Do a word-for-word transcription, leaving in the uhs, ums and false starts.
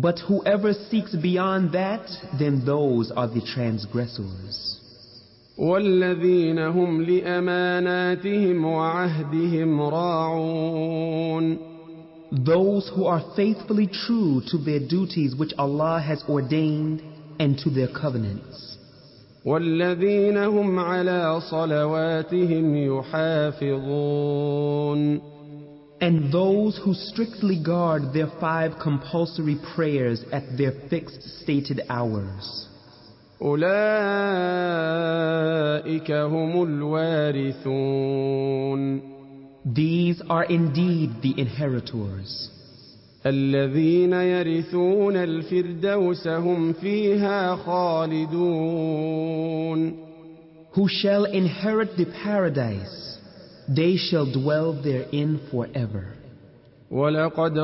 But whoever seeks beyond that, then those are the transgressors. والذين هم لأماناتهم وعهدهم راعون. Those who are faithfully true to their duties which Allah has ordained and to their covenants. والذين هم على صلواتهم يحافظون. And those who strictly guard their five compulsory prayers at their fixed stated hours. أولئك هم الوارثون. These are indeed the inheritors. الذين يرثون الفردوس هم فيها خالدون. Who shall inherit the paradise, they shall dwell therein forever. ولقد